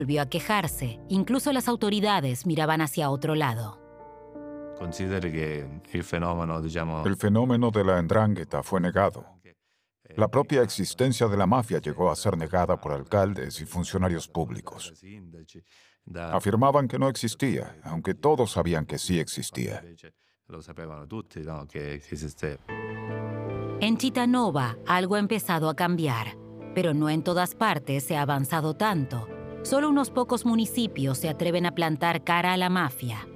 volvió a quejarse. Incluso las autoridades miraban hacia otro lado. Consideri che il fenomeno, diciamo, El fenómeno de la 'ndrangheta fue negado. La propia existencia de la mafia llegó a ser negada por alcaldes y funcionarios públicos. Afirmaban que no existía, aunque todos sabían que sí existía. Lo sapevano tutti, no, che esisteva. En Chitanova, algo ha empezado a cambiar, pero no en todas partes se ha avanzado tanto. Solo unos pocos municipios se atreven a plantar cara a la mafia.